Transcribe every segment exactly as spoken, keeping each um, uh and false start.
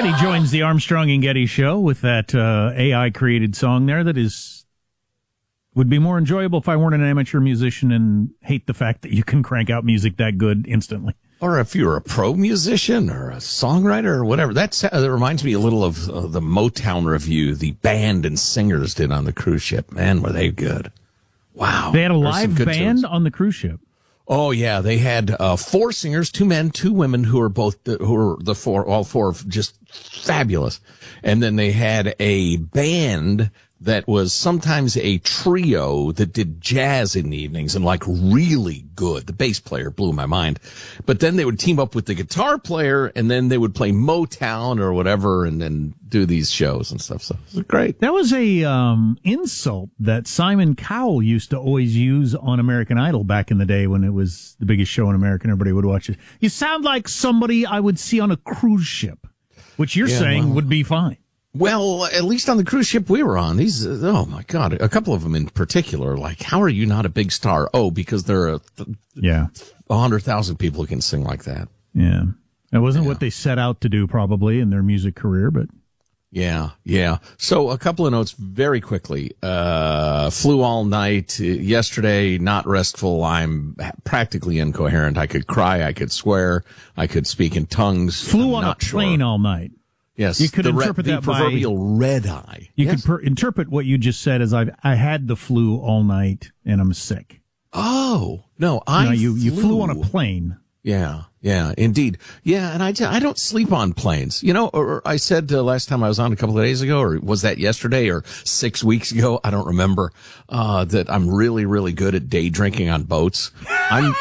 Getty joins the Armstrong and Getty show with that uh, A I-created song there that is would be more enjoyable if I weren't an amateur musician and hate the fact that you can crank out music that good instantly. Or if you're a pro musician or a songwriter or whatever. That's, uh, that reminds me a little of uh, the Motown review the band and singers did on the cruise ship. Man, were they good. Wow. They had a live band tunes. on the cruise ship. Oh yeah, they had uh, four singers, two men, two women, who are both the, who are the four, all four just fabulous. And then they had a band that was sometimes a trio that did jazz in the evenings and like really good. The bass player blew my mind. But then they would team up with the guitar player and then they would play Motown or whatever and then do these shows and stuff. So it was great. That was a um, insult that Simon Cowell used to always use on American Idol back in the day when it was the biggest show in America and everybody would watch it. You sound like somebody I would see on a cruise ship, which you're yeah, saying well, would be fine. Well, at least on the cruise ship we were on, these, oh my God, a couple of them in particular, like, how are you not a big star? Oh, because there are th- yeah. a hundred thousand people who can sing like that. Yeah. It wasn't yeah. what they set out to do probably in their music career, but. Yeah, yeah. So a couple of notes very quickly. Uh, flew all night yesterday, not restful. I'm practically incoherent. I could cry. I could swear. I could speak in tongues. Flew I'm on a plane sure. all night. Yes, you could the interpret re- that the proverbial by, red eye. You yes. could per- interpret what you just said as I I had the flu all night and I'm sick. Oh no, I no, you flew. you flew on a plane. Yeah, yeah, indeed. Yeah, and I, I don't sleep on planes. You know, or I said uh, last time I was on a couple of days ago, or was that yesterday or six weeks ago? I don't remember. Uh, that I'm really, really good at day drinking on boats. I'm,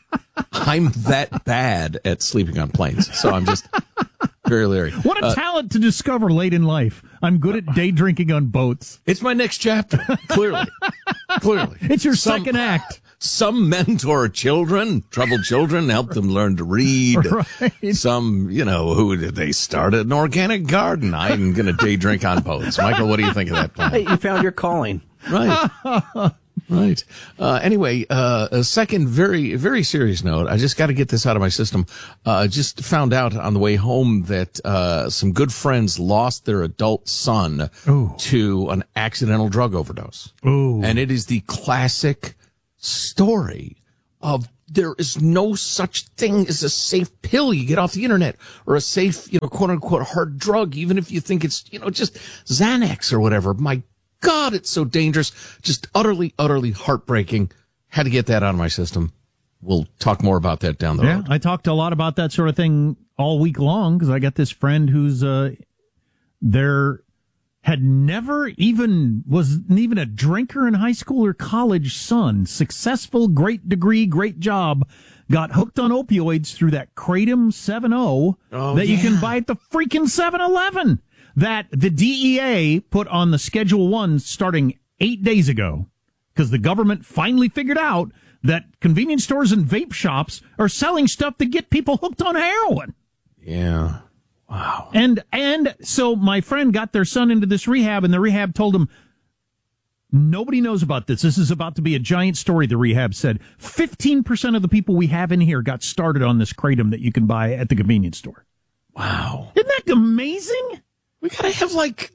I'm that bad at sleeping on planes. So I'm just very leery. What a uh, talent to discover late in life. I'm good at day drinking on boats. It's my next chapter. Clearly, clearly, it's your Some, second act. Some mentor children, troubled children, help them learn to read. Right. Some, you know, who they started an organic garden. I'm going to day drink on boats. Michael, what do you think of that plan? Hey, you found your calling. Right. Right. Uh, anyway, uh, a second very, very serious note. I just got to get this out of my system. Uh, just found out on the way home that, uh, some good friends lost their adult son Ooh. to an accidental drug overdose. Ooh. And it is the classic story of there is no such thing as a safe pill you get off the internet or a safe, you know, quote unquote hard drug, even if you think it's, you know, just Xanax or whatever. My God, it's so dangerous. Just utterly, utterly heartbreaking. Had to get that out of my system. We'll talk more about that down the yeah, road. I talked a lot about that sort of thing all week long because I got this friend who's, uh, there had never even, wasn't even a drinker in high school or college, son, successful, great degree, great job, got hooked on opioids through that Kratom seven oh oh, that yeah. you can buy at the freaking seven eleven that the D E A put on the Schedule One starting eight days ago because the government finally figured out that convenience stores and vape shops are selling stuff to get people hooked on heroin. Yeah. Wow. And and so my friend got their son into this rehab, and the rehab told him, nobody knows about this. This is about to be a giant story, the rehab said. fifteen percent of the people we have in here got started on this Kratom that you can buy at the convenience store. Wow. Isn't that amazing? We gotta have, like,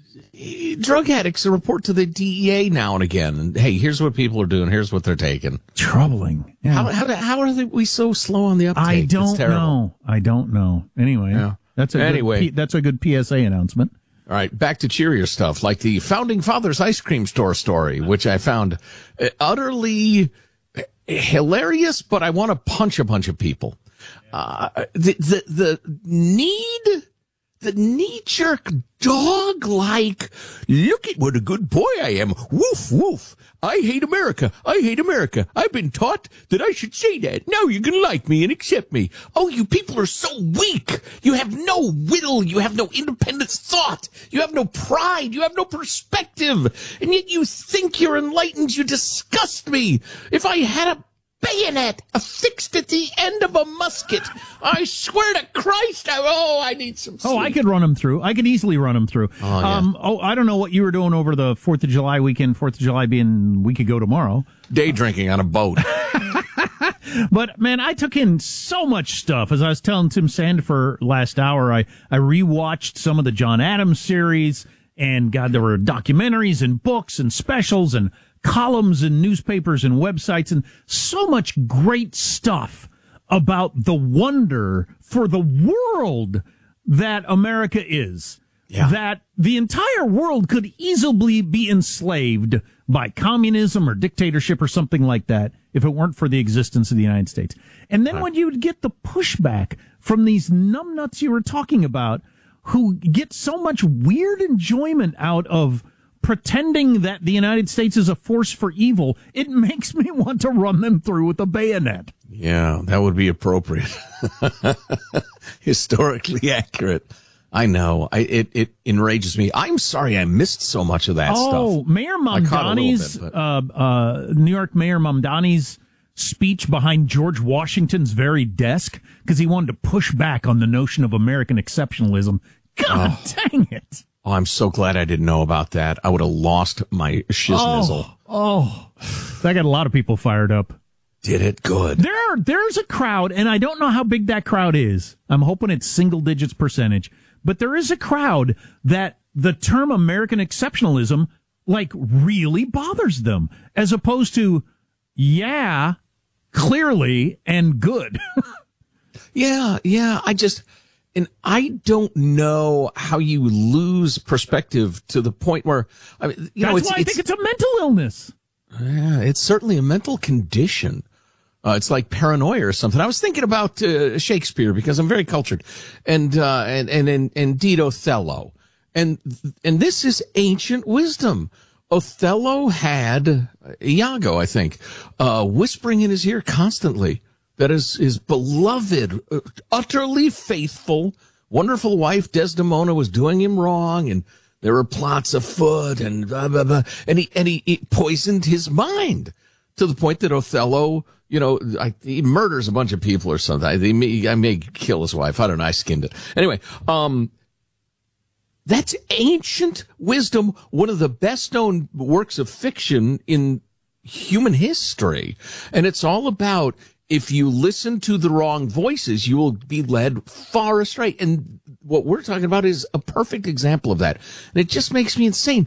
drug addicts to report to the D E A now and again. And, hey, here's what people are doing. Here's what they're taking. Troubling. Yeah. How, how, how are they, we so slow on the uptake? I It's don't terrible. know. I don't know. Anyway, Yeah. that's a Anyway. good P, that's a good P S A announcement. All right, back to cheerier stuff, like the Founding Fathers ice cream store story, which I found uh, utterly hilarious, but I want to punch a bunch of people. Uh, the, the, the need, the knee-jerk dog-like, look at what a good boy I am, woof, woof. I hate America. I hate America. I've been taught that I should say that. Now you can like me and accept me. Oh, you people are so weak. You have no will. You have no independent thought. You have no pride. You have no perspective. And yet you think you're enlightened. You disgust me. If I had a bayonet affixed at the end of a musket, I swear to Christ, I, oh, I need some sleep. Oh, I could run them through. I could easily run them through. Oh, yeah. um, oh, I don't know what you were doing over the fourth of July weekend, fourth of July being a week ago tomorrow. Day drinking on a boat. But, man, I took in so much stuff. As I was telling Tim Sandifer last hour, I, I rewatched some of the John Adams series, and, God, there were documentaries and books and specials and columns and newspapers and websites and so much great stuff about the wonder for the world that America is. Yeah. That the entire world could easily be enslaved by communism or dictatorship or something like that if it weren't for the existence of the United States. And then right. when you would get the pushback from these numbnuts you were talking about who get so much weird enjoyment out of pretending that the United States is a force for evil, it makes me want to run them through with a bayonet. Yeah, that would be appropriate. Historically accurate. I know. I, it, it enrages me. I'm sorry I missed so much of that oh, stuff. Oh, Mayor Mamdani's, bit, uh, uh, New York Mayor Mamdani's speech behind George Washington's very desk because he wanted to push back on the notion of American exceptionalism. God oh. dang it. Oh, I'm so glad I didn't know about that. I would have lost my shiznizzle. Oh, oh, that got a lot of people fired up. Did it good. There, there's a crowd, and I don't know how big that crowd is. I'm hoping it's single digits percentage. But there is a crowd that the term American exceptionalism, like, really bothers them, as opposed to, yeah, clearly, and good. yeah, yeah, I just, and I don't know how you lose perspective to the point where, I mean, you That's know, it's, why I it's, think it's a mental illness. Yeah, it's certainly a mental condition. Uh, it's like paranoia or something. I was thinking about uh, Shakespeare because I'm very cultured, and uh, and and and indeed Othello, and and this is ancient wisdom. Othello had Iago, I think, uh, whispering in his ear constantly that his his beloved, uh, utterly faithful, wonderful wife Desdemona was doing him wrong, and there were plots afoot, and blah blah blah, and he and he, he poisoned his mind to the point that Othello, you know, I, he murders a bunch of people or something. I, he may, I may kill his wife. I don't know. I skinned it. Anyway, um, that's ancient wisdom. One of the best known works of fiction in human history. And it's all about if you listen to the wrong voices, you will be led far astray. And what we're talking about is a perfect example of that. And it just makes me insane.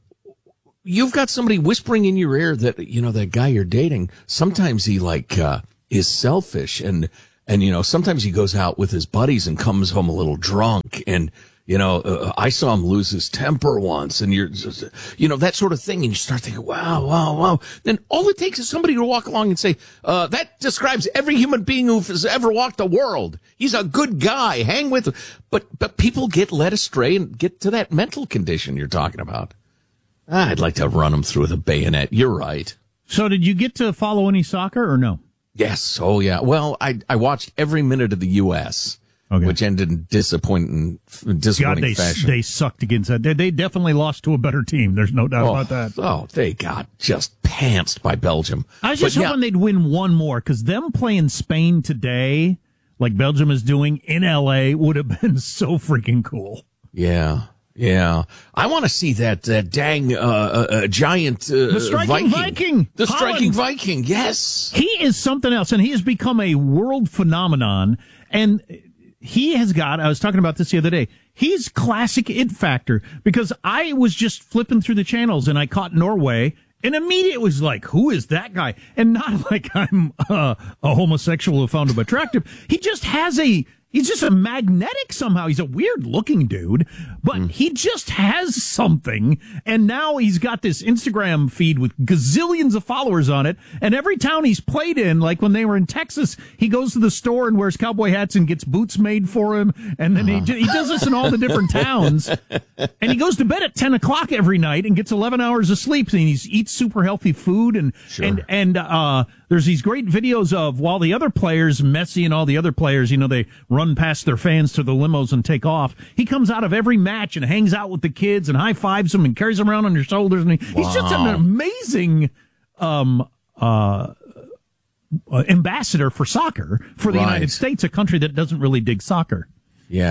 You've got somebody whispering in your ear that, you know, that guy you're dating, sometimes he like, uh, is selfish and, and, you know, sometimes he goes out with his buddies and comes home a little drunk and, you know, uh, I saw him lose his temper once and you're, you know, that sort of thing. And you start thinking, wow, wow, wow. Then all it takes is somebody to walk along and say, uh, that describes every human being who has ever walked the world. He's a good guy. Hang with him. But, but people get led astray and get to that mental condition you're talking about. I'd like to run them through with a bayonet. You're right. So did you get to follow any soccer or no? Yes. Oh, yeah. Well, I I watched every minute of the U S, okay. which ended in disappointing, disappointing God, they, fashion. They sucked against that. They, they definitely lost to a better team. There's no doubt oh, about that. Oh, they got just pantsed by Belgium. I was just but, hoping yeah. they'd win one more because them playing Spain today, like Belgium is doing in L A, would have been so freaking cool. Yeah. Yeah, I want to see that that dang uh, uh, giant uh, the striking Viking. Viking, the Holland. striking Viking. Yes, he is something else, and he has become a world phenomenon. And he has got. I was talking about this the other day. He's classic it factor because I was just flipping through the channels and I caught Norway. And immediately was like, who is that guy? And not like I'm uh, a homosexual who found him attractive. He just has a. He's just a magnetic somehow. He's a weird looking dude, but mm. he just has something. And now he's got this Instagram feed with gazillions of followers on it. And every town he's played in, like when they were in Texas, he goes to the store and wears cowboy hats and gets boots made for him. And then uh-huh. he, he does this in all the different towns. And he goes to bed at ten o'clock every night and gets eleven hours of sleep. And he eats super healthy food. And, sure. and, and, uh, there's these great videos of while the other players, Messi and all the other players, you know, they run past their fans to the limos and take off. He comes out of every match and hangs out with the kids and high fives them and carries them around on your shoulders. And he, wow. he's just an amazing um, uh, ambassador for soccer for the right. United States, a country that doesn't really dig soccer. Yeah.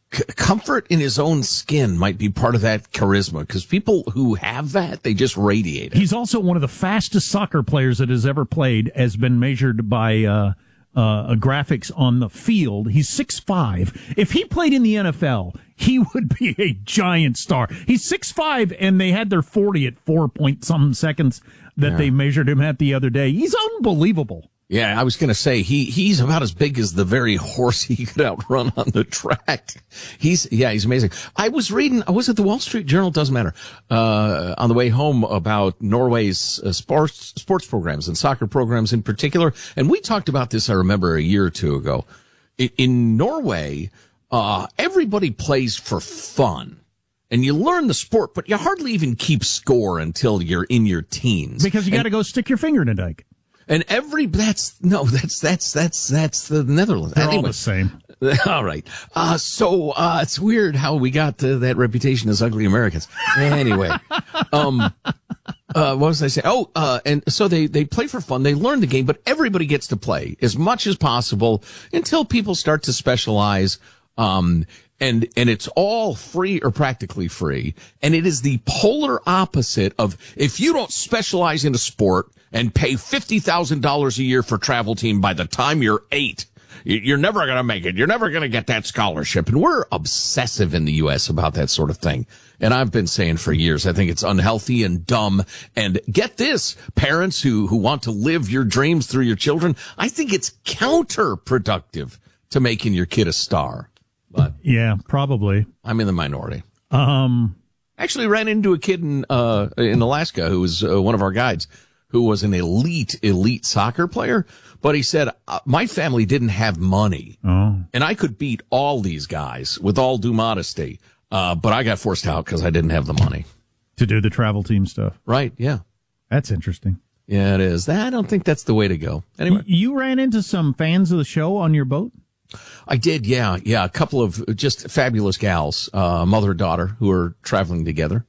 c- comfort in his own skin might be part of that charisma, because people who have that, they just radiate it. He's also one of the fastest soccer players that has ever played, has been measured by uh, uh, graphics on the field. He's six five. If he played in the N F L, he would be a giant star. He's six five, and they had their forty at four point something seconds that yeah. they measured him at the other day. He's unbelievable. Yeah, I was going to say, he, he's about as big as the very horse he could outrun on the track. He's, yeah, he's amazing. I was reading, I was at the Wall Street Journal, doesn't matter, uh, on the way home about Norway's uh, sports, sports programs and soccer programs in particular. And we talked about this, I remember, a year or two ago. In, in Norway, uh, everybody plays for fun. And you learn the sport, but you hardly even keep score until you're in your teens. Because you got to go stick your finger in a dike. And every, that's, no, that's, that's, that's, that's the Netherlands. They're anyway, all the same. All right. Uh, so, uh, it's weird how we got uh, that reputation as ugly Americans. Anyway, um, uh, what was I saying? Oh, uh, and so they, they play for fun. They learn the game, but everybody gets to play as much as possible until people start to specialize. Um, and, and it's all free or practically free. And it is the polar opposite of, if you don't specialize in a sport and pay fifty thousand dollars a year for travel team by the time you're eight, you're never going to make it. You're never going to get that scholarship. And we're obsessive in the U S about that sort of thing. And I've been saying for years, I think it's unhealthy and dumb. And get this, parents who, who want to live your dreams through your children, I think it's counterproductive to making your kid a star. But yeah, probably. I'm in the minority. Um, actually ran into a kid in, uh, in Alaska who was uh, one of our guides, who was an elite, elite soccer player. But he said, uh, my family didn't have money. Oh. And I could beat all these guys with all due modesty. Uh, but I got forced out because I didn't have the money. To do the travel team stuff. Right, yeah. That's interesting. Yeah, it is. I don't think that's the way to go. Anyway. You ran into some fans of the show on your boat? I did, yeah. Yeah, a couple of just fabulous gals, uh, mother and daughter, who are traveling together.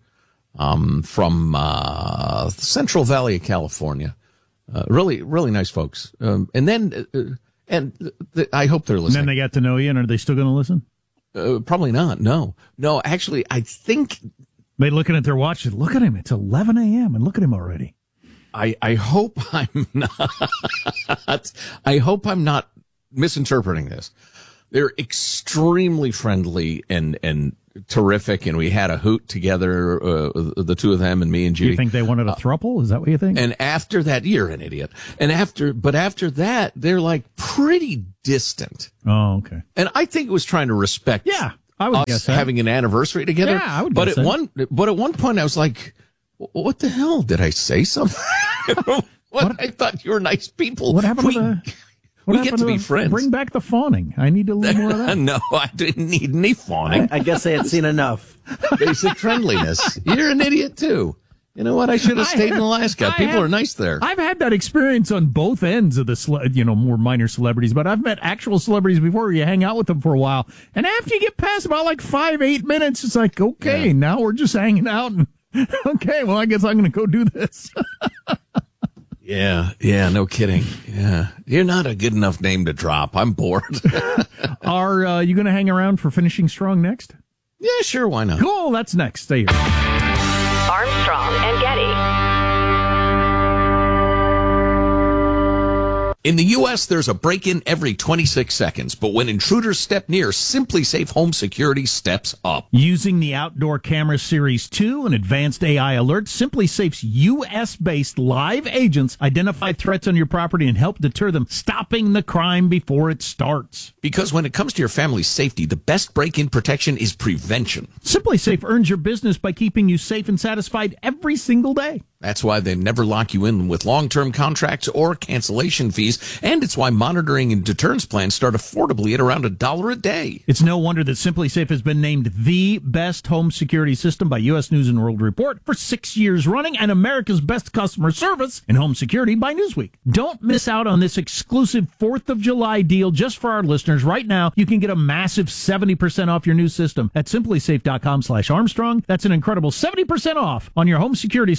Um, from, uh, Central Valley of California. Uh, really, really nice folks. Um, and then, uh, and th- I hope they're listening. And then they got to know you, and are they still going to listen? Uh, probably not. No, no, actually, I think they looking at their watch. Look at him. It's eleven a.m. and look at him already. I, I hope I'm not, I hope I'm not misinterpreting this. They're extremely friendly and, and terrific, and we had a hoot together, uh, the two of them and me and Judy. You think they wanted a throuple? Is that what you think? And after that, you're an idiot. And after, but after that, they're like pretty distant. Oh, okay. And I think it was trying to respect. Yeah, I would us guess that. Having an anniversary together. Yeah, I would but guess at that. one, but at one point, I was like, "What the hell? Did I say something? what? what? I thought you were nice people. What happened we, to the? What we get to be the, friends. Bring back the fawning. I need a little more of that. No, I didn't need any fawning. I, I guess they had seen enough. Basic friendliness. You're an idiot too. You know what? I should have stayed in Alaska. I People have, are nice there. I've had that experience on both ends of the, cele- you know, more minor celebrities, but I've met actual celebrities before where you hang out with them for a while. And after you get past about like five, eight minutes, it's like, okay, yeah. Now we're just hanging out. And okay, well, I guess I'm going to go do this. Yeah, yeah, no kidding. Yeah. You're not a good enough name to drop. I'm bored. Are uh, you going to hang around for Finishing Strong next? Yeah, sure, why not? Cool, that's next. Stay here. Armstrong and Getty. In the U S, there's a break-in every twenty-six seconds, but when intruders step near, SimpliSafe Home Security steps up. Using the Outdoor Camera Series two and advanced A I alerts, SimpliSafe's U S-based live agents identify threats on your property and help deter them, stopping the crime before it starts. Because when it comes to your family's safety, the best break-in protection is prevention. SimpliSafe earns your business by keeping you safe and satisfied every single day. That's why they never lock you in with long-term contracts or cancellation fees, and it's why monitoring and deterrence plans start affordably at around a dollar a day. It's no wonder that SimpliSafe has been named the best home security system by U S News and World Report for six years running and America's best customer service in home security by Newsweek. Don't miss out on this exclusive fourth of July deal just for our listeners. Right now, you can get a massive seventy percent off your new system at simplysafe.com slash Armstrong. That's an incredible seventy percent off on your home security system at simplysafe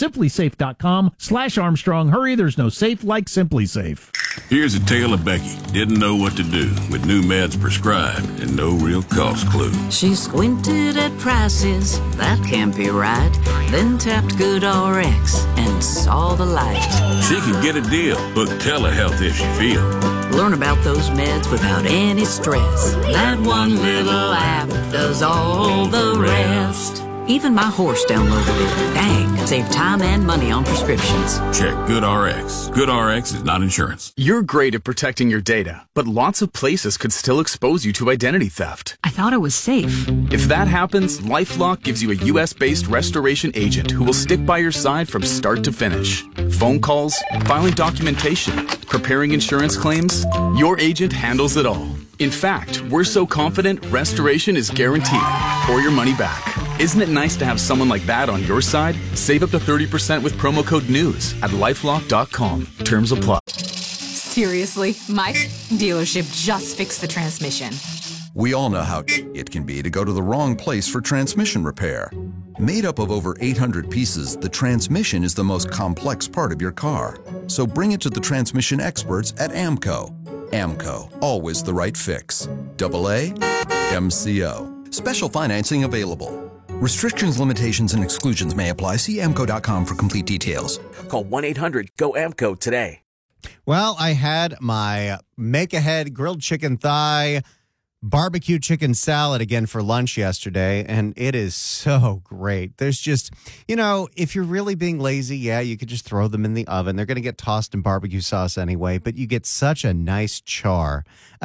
simplysafe.com slash Armstrong. Hurry, there's no safe like Simply Safe. Here's a tale of Becky. Didn't know what to do with new meds prescribed and no real cost clue. She squinted at prices, that can't be right. Then tapped GoodRx and saw the light. She can get a deal. Book telehealth if she feel. Learn about those meds without any stress. That one little app does all the rest. Even my horse downloaded it. Dang, save time and money on prescriptions. Check GoodRx. GoodRx is not insurance. You're great at protecting your data, but lots of places could still expose you to identity theft. I thought it was safe. If that happens, LifeLock gives you a U S-based restoration agent who will stick by your side from start to finish. Phone calls, filing documentation, preparing insurance claims, your agent handles it all. In fact, we're so confident restoration is guaranteed or your money back. Isn't it nice to have someone like that on your side? Save up to thirty percent with promo code NEWS at lifelock dot com. Terms apply. Seriously, my dealership just fixed the transmission. We all know how it can be to go to the wrong place for transmission repair. Made up of over eight hundred pieces, the transmission is the most complex part of your car. So bring it to the transmission experts at AMCO. AMCO, always the right fix. Double A, M C O. Special financing available. Restrictions, limitations, and exclusions may apply. See A M C O dot com for complete details. Call one eight hundred G O A M C O today. Well, I had my make-ahead grilled chicken thigh barbecue chicken salad again for lunch yesterday, and it is so great. There's just, you know, if you're really being lazy, yeah, you could just throw them in the oven. They're going to get tossed in barbecue sauce anyway, but you get such a nice char,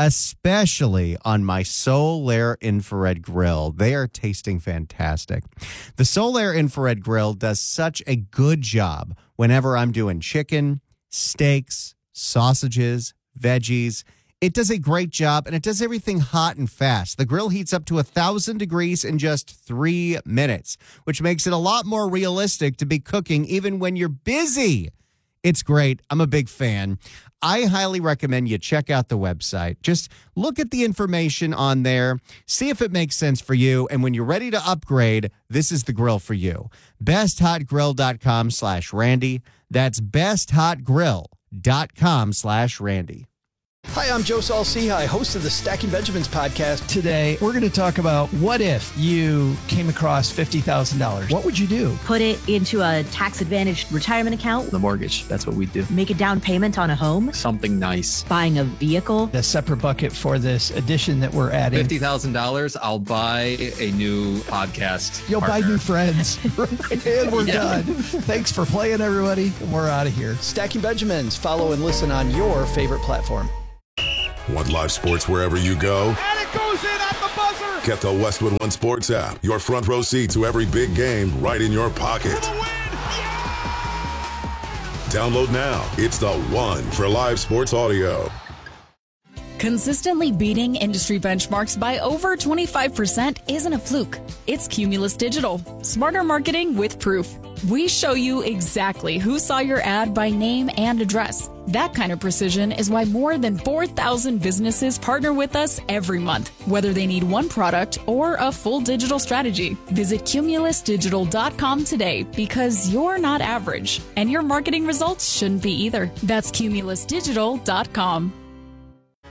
especially on my Solaire infrared grill. They are tasting fantastic. The Solaire infrared grill does such a good job whenever I'm doing chicken, steaks, sausages, veggies. It does a great job, and it does everything hot and fast. The grill heats up to one thousand degrees in just three minutes, which makes it a lot more realistic to be cooking even when you're busy. It's great. I'm a big fan. I highly recommend you check out the website. Just look at the information on there, see if it makes sense for you, and when you're ready to upgrade, this is the grill for you. best hot grill dot com slash Randy. That's best hot grill dot com slash Randy. Hi, I'm Joe Saul-Sehy, host of the Stacking Benjamins podcast. Today, we're going to talk about what if you came across fifty thousand dollars. What would you do? Put it into a tax-advantaged retirement account. The mortgage, that's what we do. Make a down payment on a home. Something nice. Buying a vehicle. A separate bucket for this addition that we're adding. fifty thousand dollars, I'll buy a new podcast You'll partner. buy new friends. And we're yeah. done. Thanks for playing, everybody. We're out of here. Stacking Benjamins. Follow and listen on your favorite platform. Want live sports wherever you go? And it goes in at the buzzer! Get the Westwood One Sports app. Your front row seat to every big game right in your pocket. Download now. It's the one for live sports audio. Consistently beating industry benchmarks by over twenty-five percent isn't a fluke. It's Cumulus Digital. Smarter marketing with proof. We show you exactly who saw your ad by name and address. That kind of precision is why more than four thousand businesses partner with us every month, whether they need one product or a full digital strategy. Visit cumulus digital dot com today because you're not average, and your marketing results shouldn't be either. That's cumulus digital dot com.